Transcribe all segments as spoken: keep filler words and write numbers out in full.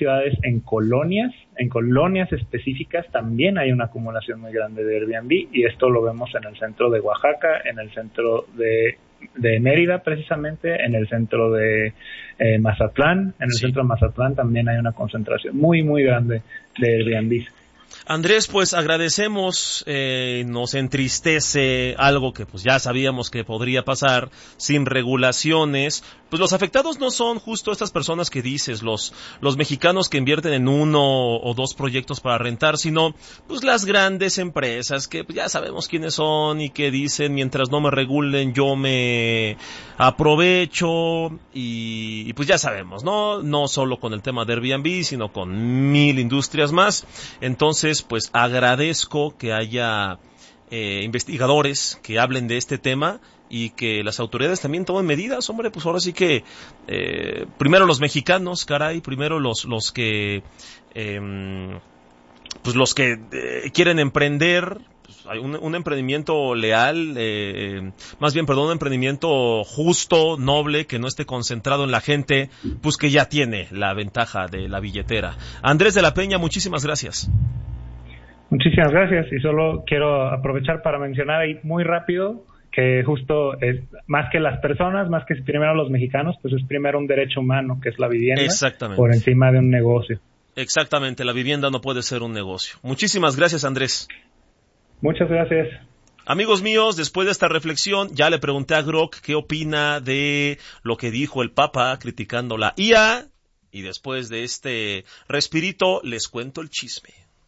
ciudades en colonias, en colonias específicas también hay una acumulación muy grande de Airbnb, y esto lo vemos en el centro de Oaxaca, en el centro de, de Mérida precisamente, en el centro de eh, Mazatlán, en el sí. centro de Mazatlán también hay una concentración muy muy grande de Airbnb. Andrés, pues agradecemos, eh, nos entristece algo que pues ya sabíamos que podría pasar sin regulaciones. Pues los afectados no son justo estas personas que dices, los los mexicanos que invierten en uno o dos proyectos para rentar, sino pues las grandes empresas que pues, ya sabemos quiénes son y que dicen mientras no me regulen yo me aprovecho y, y pues ya sabemos, ¿no? No solo con el tema de Airbnb, sino con mil industrias más. Entonces, pues agradezco que haya eh, investigadores que hablen de este tema y que las autoridades también tomen medidas, hombre, pues ahora sí que eh, primero los mexicanos, caray, primero los los que eh, pues los que eh, quieren emprender, pues hay un, un emprendimiento leal, eh, más bien, perdón, un emprendimiento justo, noble, que no esté concentrado en la gente, pues que ya tiene la ventaja de la billetera. Andrés de la Peña, muchísimas gracias. Muchísimas gracias, y solo quiero aprovechar para mencionar ahí muy rápido que justo es más que las personas, más que primero los mexicanos, pues es primero un derecho humano, que es la vivienda, exactamente, por encima de un negocio. Exactamente, la vivienda no puede ser un negocio. Muchísimas gracias, Andrés. Muchas gracias. Amigos míos, después de esta reflexión, ya le pregunté a Grok qué opina de lo que dijo el Papa criticando la I A, y después de este respirito, les cuento el chisme.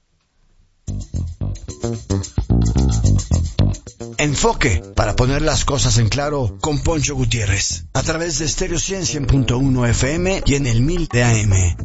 Enfoque, para poner las cosas en claro, con Poncho Gutiérrez, a través de Stereo cien punto uno F M y en el mil de A M.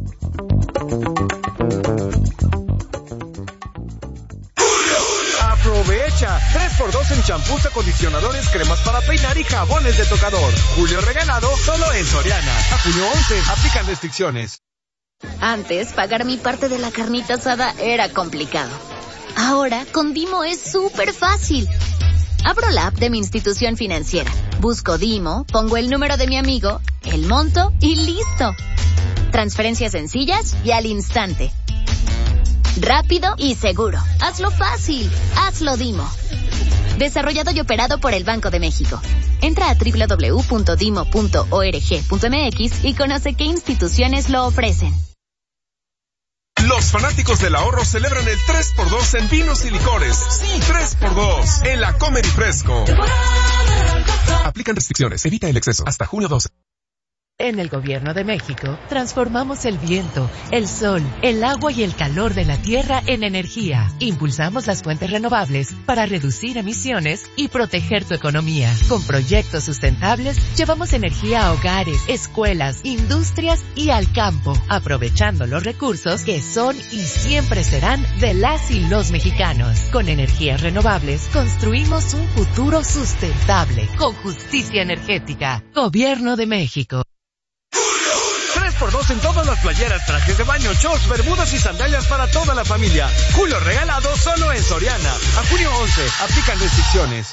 Aprovecha, tres por dos en champús, acondicionadores, cremas para peinar y jabones de tocador. Julio regalado solo en Soriana. A junio once, aplican restricciones. Antes, pagar mi parte de la carnita asada era complicado. Ahora, con Dimo es súper fácil. Abro la app de mi institución financiera, busco Dimo, pongo el número de mi amigo, el monto y listo. Transferencias sencillas y al instante. Rápido y seguro. Hazlo fácil. Hazlo Dimo. Desarrollado y operado por el Banco de México. Entra a doble u doble u doble u punto dimo punto org punto m x y conoce qué instituciones lo ofrecen. Los fanáticos del ahorro celebran el tres por dos en vinos y licores. Sí, tres por dos en la Comer y Fresco. Aplican restricciones, evita el exceso. Hasta junio doce. En el Gobierno de México, transformamos el viento, el sol, el agua y el calor de la tierra en energía. Impulsamos las fuentes renovables para reducir emisiones y proteger tu economía. Con proyectos sustentables, llevamos energía a hogares, escuelas, industrias y al campo, aprovechando los recursos que son y siempre serán de las y los mexicanos. Con energías renovables, construimos un futuro sustentable, con justicia energética. Gobierno de México. tres por dos en todas las playeras, trajes de baño, shorts, bermudas y sandalias para toda la familia. Julio regalado solo en Soriana. A junio once, aplican restricciones.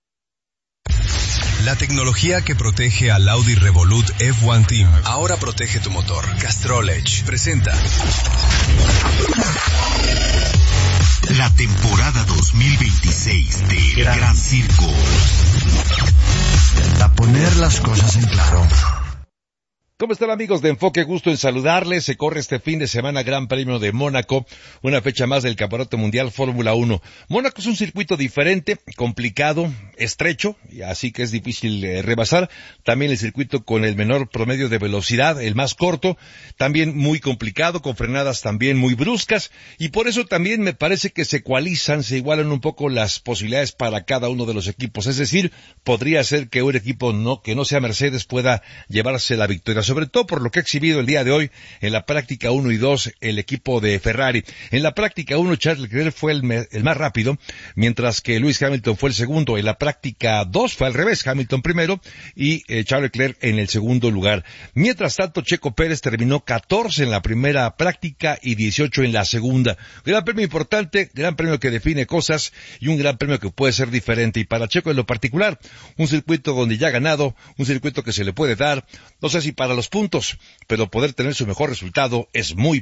La tecnología que protege al Audi Revolut F uno Team ahora protege tu motor. Castrol Edge presenta la temporada dos mil veintiséis de Gran, Gran Circo. A poner las cosas en claro. ¿Cómo están, amigos de Enfoque? Gusto en saludarles. Se corre este fin de semana Gran Premio de Mónaco, una fecha más del Campeonato Mundial Fórmula uno. Mónaco es un circuito diferente, complicado, estrecho, y así que es difícil eh, rebasar. También el circuito con el menor promedio de velocidad, el más corto, también muy complicado, con frenadas también muy bruscas, y por eso también me parece que se ecualizan, se igualan un poco las posibilidades para cada uno de los equipos. Es decir, podría ser que un equipo no, que no sea Mercedes pueda llevarse la victoria, sobre todo por lo que ha exhibido el día de hoy en la práctica uno y dos el equipo de Ferrari. En la práctica uno, Charles Leclerc fue el, me, el más rápido, mientras que Lewis Hamilton fue el segundo. En la práctica dos fue al revés, Hamilton primero y eh, Charles Leclerc en el segundo lugar. Mientras tanto, Checo Pérez terminó catorce en la primera práctica y dieciocho en la segunda. Gran premio importante, gran premio que define cosas y un gran premio que puede ser diferente. Y para Checo en lo particular, un circuito donde ya ha ganado, un circuito que se le puede dar, no sé si para los puntos, pero poder tener su mejor resultado es muy